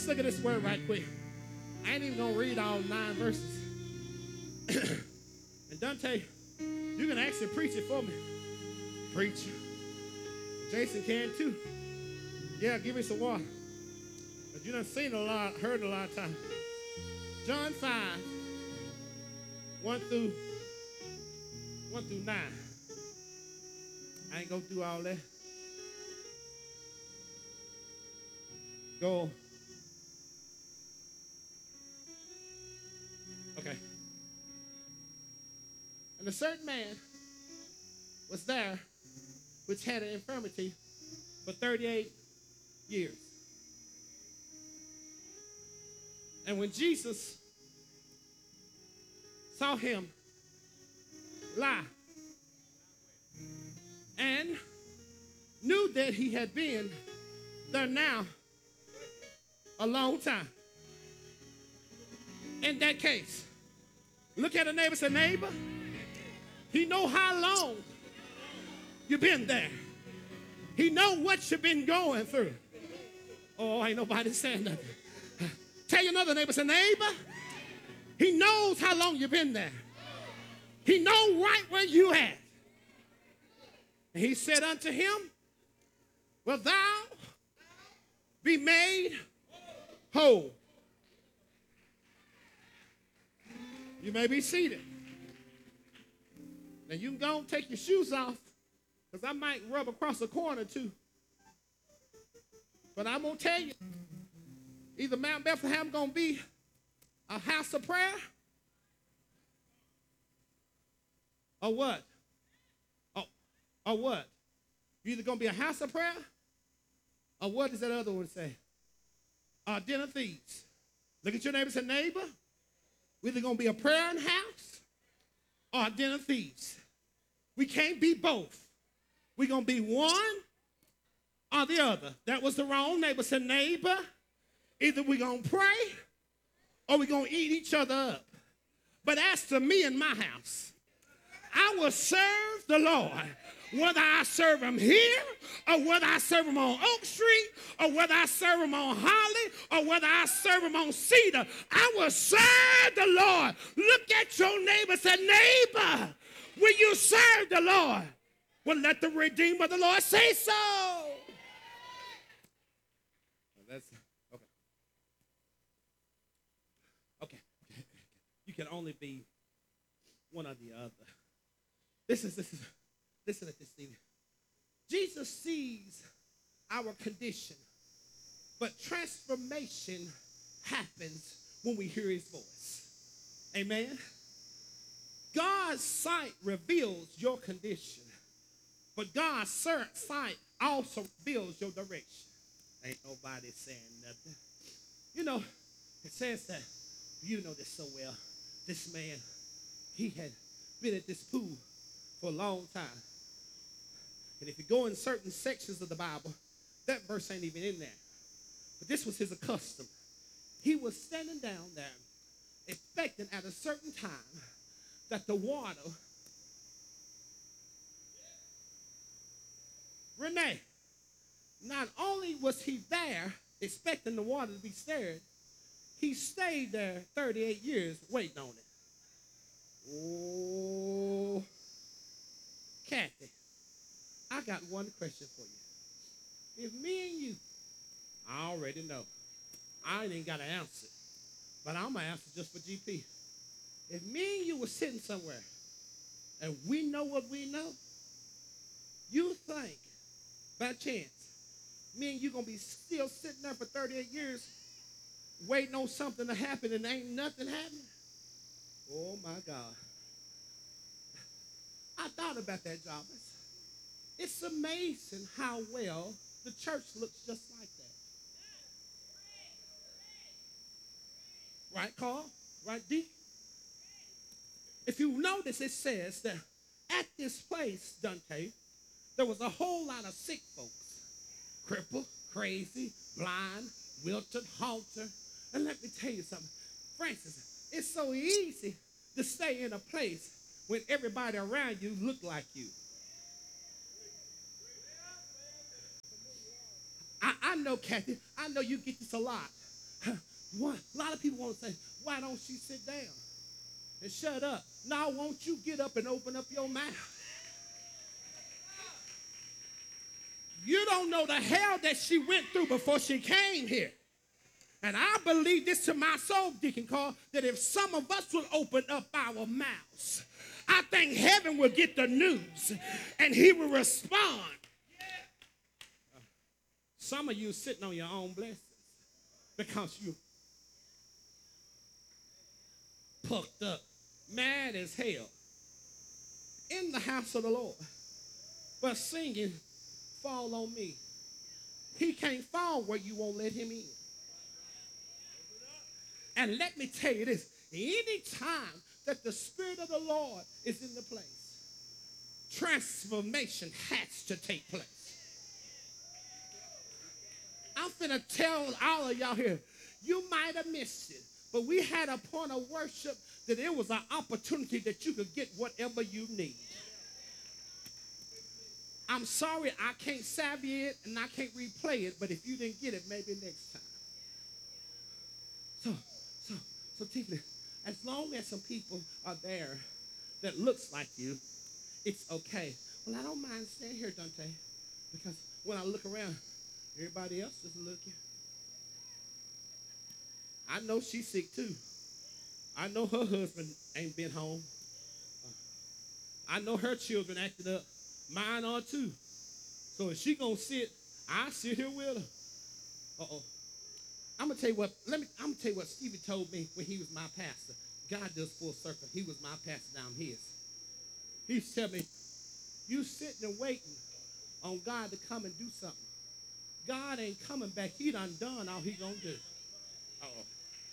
Let's look at this word right quick. I ain't even going to read all 9 verses. And Dante, you can actually preach it for me. Preach. Jason can too. Yeah, give me some water. But you done seen a lot, heard a lot of times. John 5, 1 through 9. I ain't gonna do all that. Go. Okay. And a certain man was there which had an infirmity for 38 years. And when Jesus saw him lie and knew that he had been there now a long time. In that case, look at a neighbor and say, neighbor, he know how long you've been there. He know what you've been going through. Oh, ain't nobody saying nothing. Tell your another neighbor, say, neighbor, he knows how long you've been there. He know right where you at. And he said unto him, will thou be made whole? You may be seated. Now you can go and take your shoes off, because I might rub across the corner too. But I'm going to tell you, either Mount Bethlehem going to be a house of prayer or what? Or what? You're either going to be a house of prayer or what does that other one say? Den of thieves. Look at your neighbor and say, neighbor, we're either going to be a prayer house or a den of thieves. We can't be both. We're going to be one or the other. That was the wrong neighbor. Said, neighbor, either we're going to pray or we're going to eat each other up. But as to me and my house, I will serve the Lord. Whether I serve him here or whether I serve him on Oak Street or whether I serve him on Holly or whether I serve him on Cedar, I will serve the Lord. Look at your neighbor and say, neighbor, will you serve the Lord? Well, let the Redeemer of the Lord say so. That's okay. You can only be one or the other. Listen at this, Stephen. Jesus sees our condition, but transformation happens when we hear his voice. Amen? God's sight reveals your condition, but God's sight also reveals your direction. Ain't nobody saying nothing. You know, it says that, you know this so well, this man, he had been at this pool for a long time. And if you go in certain sections of the Bible, that verse ain't even in there. But this was his custom. He was standing down there expecting at a certain time that the water, Renee, not only was he there expecting the water to be stirred, he stayed there 38 years waiting on it. Oh, Kathy, I got one question for you. If me and you, I already know, I ain't got to answer, but I'm going to answer just for GP. If me and you were sitting somewhere and we know what we know, you think, by chance, me and you going to be still sitting there for 38 years waiting on something to happen and ain't nothing happening? Oh, my God. I thought about that, Jarvis. It's amazing how well the church looks just like that. Right, Carl? Right, D? If you notice, it says that at this place, Dante, there was a whole lot of sick folks. Crippled, crazy, blind, wilted, halter. And let me tell you something. Francis, it's so easy to stay in a place when everybody around you look like you. I know, Kathy, I know you get this a lot. A lot of people want to say, why don't she sit down and shut up? Now, won't you get up and open up your mouth? You don't know the hell that she went through before she came here. And I believe this to my soul, Deacon Carl, that if some of us will open up our mouths, I think heaven will get the news and he will respond. Some of you sitting on your own blessings because you pucked up, mad as hell, in the house of the Lord, but singing, fall on me. He can't fall where you won't let him in. And let me tell you this, any time that the Spirit of the Lord is in the place, transformation has to take place. I'm finna tell all of y'all here, you might have missed it, but we had a point of worship that it was an opportunity that you could get whatever you need. I'm sorry I can't savvy it and I can't replay it, but if you didn't get it, maybe next time. So Tiffany, as long as some people are there that looks like you, it's okay. Well, I don't mind staying here, Dante, because when I look around, everybody else is looking. I know she's sick too. I know her husband ain't been home. I know her children acted up. Mine are too. So if she gonna sit, I sit here with her. Uh-oh. I'm gonna tell you what Stevie told me when he was my pastor. God does full circle. He was my pastor down his. He said me, you sitting and waiting on God to come and do something. God ain't coming back. He done all he gonna do. Uh-oh.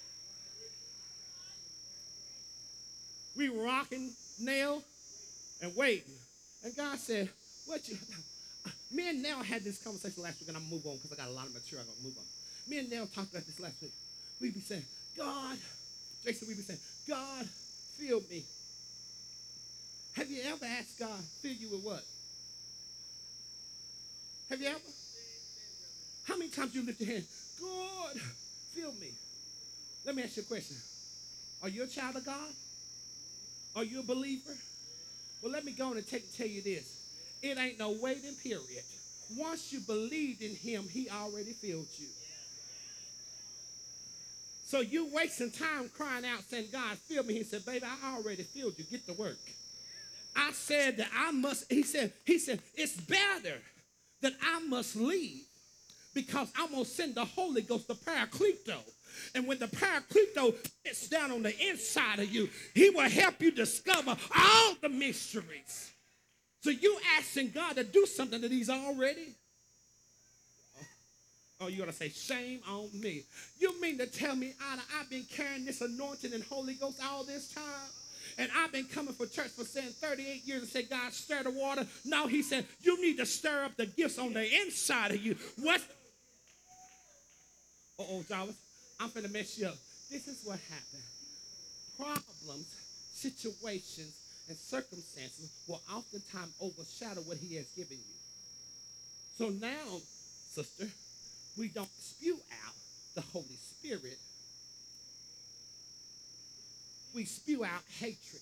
We rocking, nail, and waiting. And God said, me and Nell had this conversation last week, and I'm going to move on because I got a lot of material I'm going to move on. Me and Nell talked about this last week. We'd be saying, God, Jason, we'd be saying, God, fill me. Have you ever asked God, fill you with what? Have you ever? How many times you lift your hand? God, fill me. Let me ask you a question. Are you a child of God? Are you a believer? Well, let me go on and tell you this. It ain't no waiting period. Once you believed in him, he already filled you. So you wasting time crying out saying, God, fill me. He said, baby, I already filled you. Get to work. I said that I must, he said, it's better that I must leave because I'm going to send the Holy Ghost, the Paracleto. And when the Paracleto sits down on the inside of you, he will help you discover all the mysteries. So you asking God to do something that he's already. Oh, you got to say, shame on me. You mean to tell me, Anna, I've been carrying this anointing and Holy Ghost all this time? And I've been coming for church for saying 38 years and say, God, stir the water. No, he said, you need to stir up the gifts on the inside of you. What? Uh-oh, Jarvis, I'm finna mess you up. This is what happened. Problems, situations, and circumstances will oftentimes overshadow what he has given you. So now, sister, we don't spew out the Holy Spirit. We spew out hatred,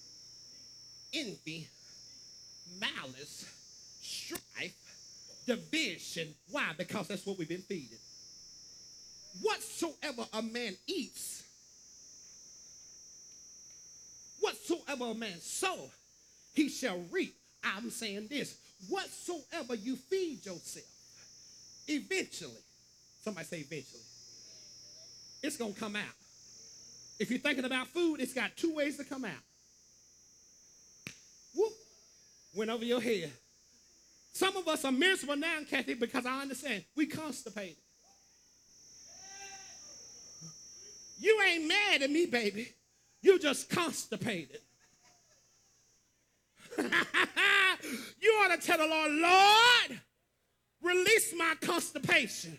envy, malice, strife, division. Why? Because that's what we've been feeding. Whatsoever a man eats, whatsoever a man sow, he shall reap. I'm saying this. Whatsoever you feed yourself, eventually, somebody say eventually, it's going to come out. If you're thinking about food, it's got two ways to come out. Whoop, went over your head. Some of us are miserable now, Kathy, because I understand we constipated. You ain't mad at me, baby. You just constipated. You ought to tell the Lord, Lord, release my constipation.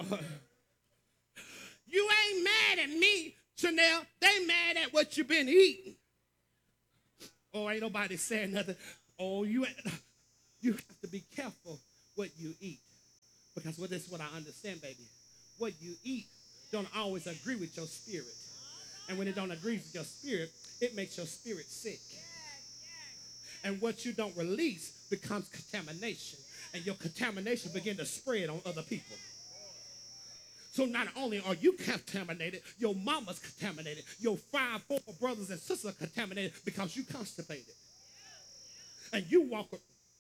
You ain't mad at me, Chanel. They mad at what you've been eating. Oh, ain't nobody saying nothing. Oh, you have to be careful what you eat. Because this is what I understand, baby. What you eat don't always agree with your spirit. And when it don't agree with your spirit, it makes your spirit sick. And what you don't release becomes contamination. And your contamination begin to spread on other people. So not only are you contaminated, your mama's contaminated. Your 5, 4 brothers and sisters are contaminated because you constipated. And you walk.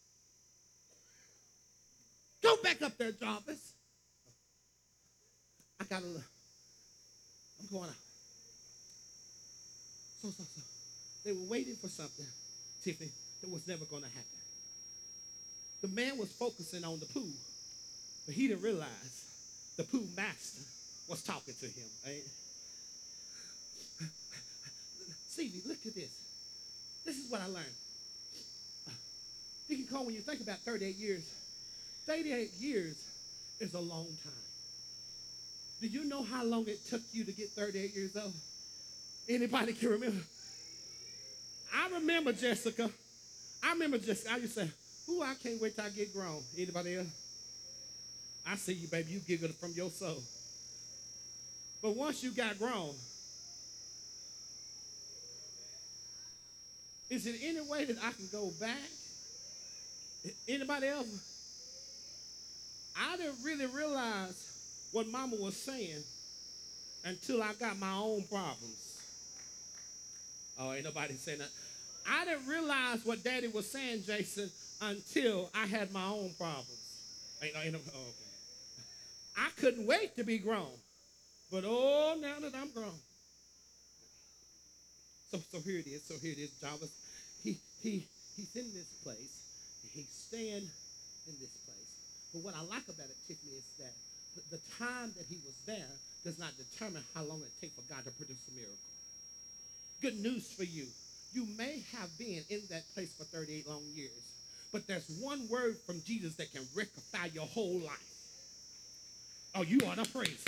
Go back up there, Jarvis. I got to look. I'm going out. So. They were waiting for something, Tiffany, that was never going to happen. The man was focusing on the pool, but he didn't realize the pool master was talking to him. Right? Stevie, look at this. This is what I learned. Deacon Cole, when you think about 38 years, 38 years is a long time. Do you know how long it took you to get 38 years old? Anybody can remember? I remember Jessica. I used to say, ooh, I can't wait till I get grown. Anybody else? I see you, baby. You giggled from your soul. But once you got grown, is there any way that I can go back? Anybody else? I didn't really realize what Mama was saying until I got my own problems. Oh, ain't nobody saying that. I didn't realize what Daddy was saying, Jason, until I had my own problems. Okay. I couldn't wait to be grown. But now that I'm grown. So here it is. Jarvis. He's in this place. He's staying in this place. But what I like about it, Tiffany, is that the time that he was there does not determine how long it takes for God to produce a miracle. Good news for you. You may have been in that place for 38 long years, but there's one word from Jesus that can rectify your whole life. Oh, you ought to praise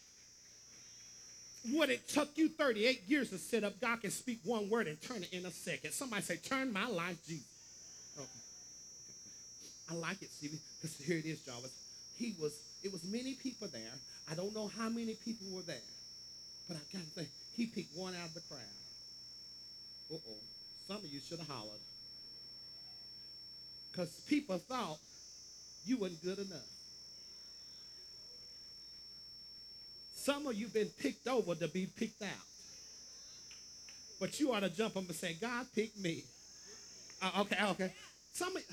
him. What it took you 38 years to set up, God can speak one word and turn it in a second. Somebody say, turn my life, Jesus. Okay. I like it, Stevie, because here it is, Jarvis. It was many people there. I don't know how many people were there, but I got to think, he picked one out of the crowd. Some of you should have hollered. Because people thought you weren't good enough. Some of you been picked over to be picked out. But you ought to jump up and say, God picked me. Okay. Some of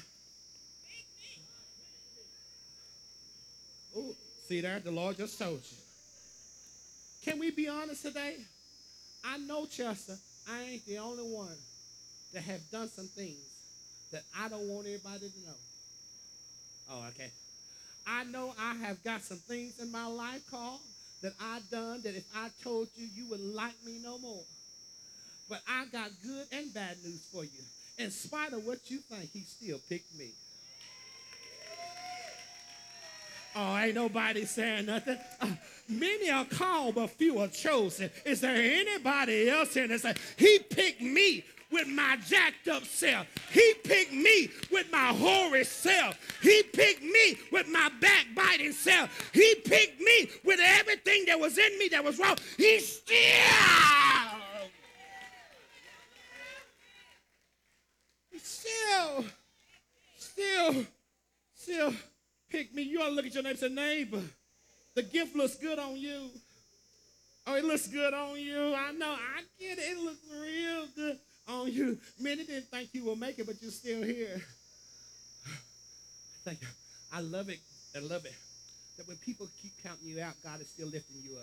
you. See there, the Lord just told you. Can we be honest today? I know, Chester, I ain't the only one that have done some things that I don't want everybody to know. Oh, okay. I know I have got some things in my life, Carl, that I've done that if I told you, you wouldn't like me no more. But I got good and bad news for you. In spite of what you think, he still picked me. Oh, ain't nobody saying nothing. Many are called, but few are chosen. Is there anybody else here that say, he picked me with my jacked up self. He picked me with my whorish self. He picked me with my backbiting self. He picked me with everything that was in me that was wrong. He still pick me. You ought to look at your neighbor and say, neighbor, the gift looks good on you. Oh, it looks good on you. I know. I get it. It looks real good on you. Many didn't think you will make it, but you're still here. Thank you. I love it. That when people keep counting you out, God is still lifting you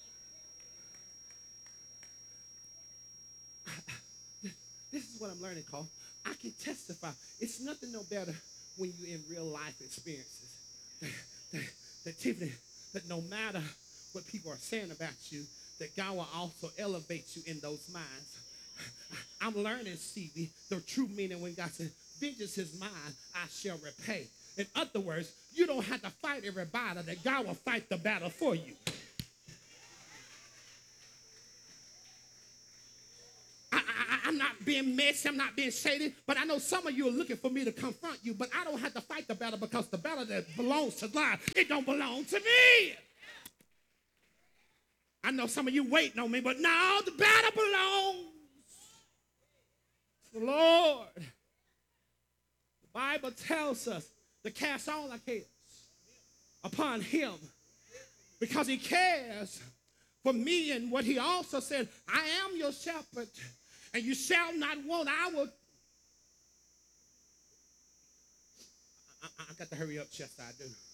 up. This is what I'm learning, Cole. I can testify. It's nothing no better when you're in real life experiences. That Tiffany, that no matter what people are saying about you, that God will also elevate you in those minds. I'm learning, Stevie, the true meaning when God says, vengeance is mine, I shall repay. In other words, you don't have to fight every battle, that God will fight the battle for you. I'm not being messy, I'm not being shady, but I know some of you are looking for me to confront you, but I don't have to fight the battle because the battle that belongs to God, it don't belong to me. know some of you waiting on me, but now the battle belongs to the Lord. The Bible tells us to cast all our cares upon him because he cares for me. And what he also said, I am your shepherd, and you shall not want. I got to hurry up, Chester, I do.